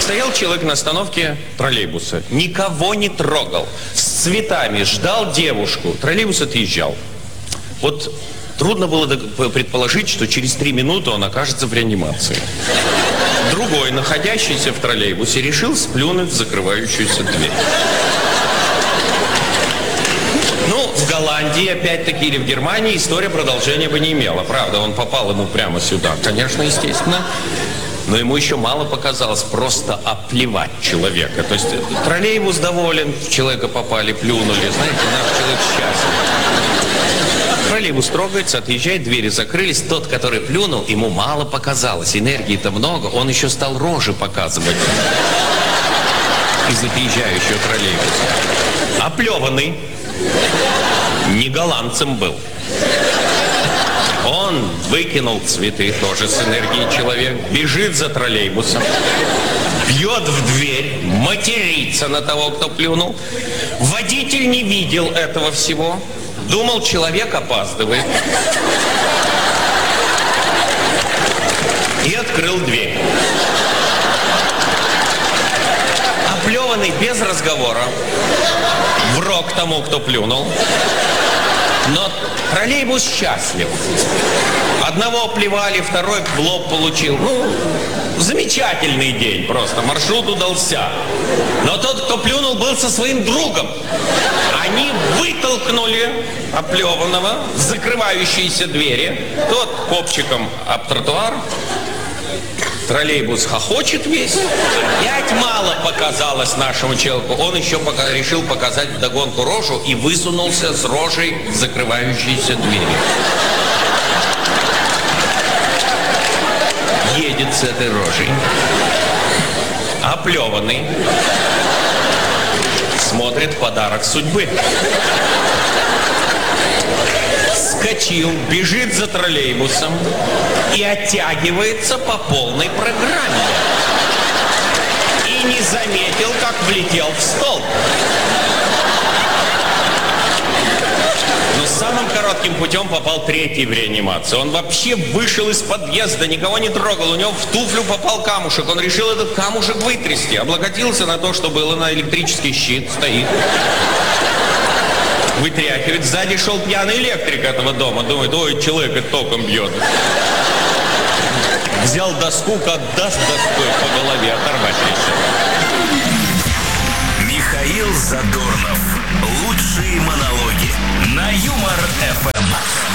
Стоял человек на остановке троллейбуса, никого не трогал, с цветами, ждал девушку. Троллейбус отъезжал. Вот трудно было предположить, что через 3 минуты он окажется в реанимации. Другой, находящийся в троллейбусе, решил сплюнуть в закрывающуюся дверь. Ну, в Голландии, опять-таки, или в Германии история продолжения бы не имела. Правда, он попал ему прямо сюда. Конечно, естественно. Но ему еще мало показалось просто оплевать человека. То есть троллейбус доволен, в человека попали, плюнули. Знаете, наш человек счастлив. Троллейбус трогается, отъезжает, двери закрылись. Тот, который плюнул, ему мало показалось. Энергии-то много, он еще стал рожи показывать из отъезжающего троллейбуса. Оплеванный. Не голландцем был. Он выкинул цветы, тоже с энергией человек, бежит за троллейбусом, бьет в дверь, матерится на того, кто плюнул. Водитель не видел этого всего, думал, человек опаздывает. И открыл дверь. Оплеванный без разговора враг тому, кто плюнул. Но троллейбус счастлив. Одного плевали, второй в лоб получил. Ну, замечательный день просто. Маршрут удался. Но тот, кто плюнул, был со своим другом. Они вытолкнули оплеванного в закрывающиеся двери. Тот копчиком об тротуар. Троллейбус хохочет весь. Опять мало показалось нашему человеку. Он еще решил показать вдогонку рожу и высунулся с рожей в закрывающиеся двери. Едет с этой рожей. Оплеванный. Смотрит подарок судьбы. Вскочил, бежит за троллейбусом и оттягивается по полной программе. И не заметил, как влетел в столб. Но самым коротким путем попал третий в реанимацию. Он вообще вышел из подъезда, никого не трогал. У него в туфлю попал камушек. Он решил этот камушек вытрясти. Облокотился на то, что было на электрический щит. Стоит. Вытряхивает. Сзади шел пьяный электрик этого дома. Думает, ой, человека током бьет. Взял доску, как даст доской по голове, оторвать решил. Михаил Задорнов. Лучшие монологи на Юмор ФМ.